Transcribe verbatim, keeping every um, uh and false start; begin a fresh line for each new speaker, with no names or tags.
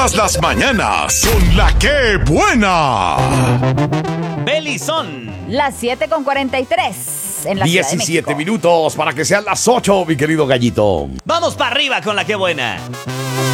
Todas las mañanas con la que buena.
Belizón.
Las siete con cuarenta y tres en la Ciudad de
diecisiete
México.
minutos para que sean las ocho, mi querido gallito.
Vamos para arriba con la que buena.